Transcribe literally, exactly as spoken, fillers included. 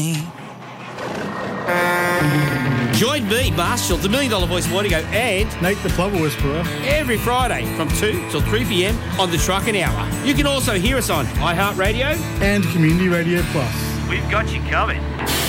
Join me, Marshall, the Million Dollar Voice Morning Go, and Nate the Plumber Whisperer every Friday from two till three p.m. on the Trucking Hour. You can also hear us on iHeartRadio and Community Radio Plus. We've got you covered.